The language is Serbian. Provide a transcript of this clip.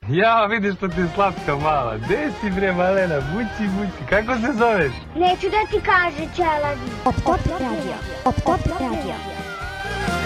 Ja, vidiš što ti je slatka mala. Gde si bre, malena? Bući. Kako se zoveš? Neću da ti kaže, Čelavi. Op Top Radio.